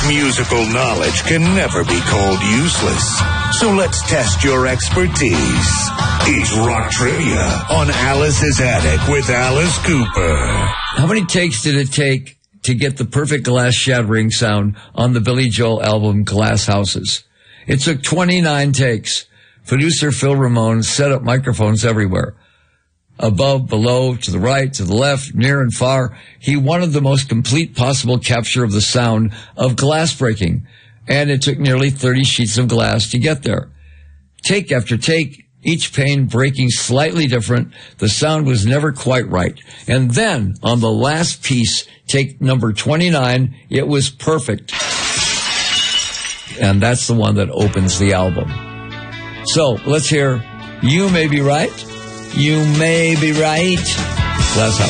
Musical knowledge can never be called useless. So let's test your expertise. It's Rock Trivia on Alice's Attic with Alice Cooper. How many takes did it take to get the perfect glass shattering sound on the Billy Joel album Glass Houses? It took 29 takes. Producer Phil Ramone set up microphones everywhere. Above, below, to the right, to the left, near and far. He wanted the most complete possible capture of the sound of glass breaking, and it took nearly 30 sheets of glass to get there. Take after take, each pane breaking slightly different. The sound was never quite right. And then, on the last piece, take number 29, it was perfect. And that's the one that opens the album. So, let's hear You May Be Right. You May Be Right. Glass House.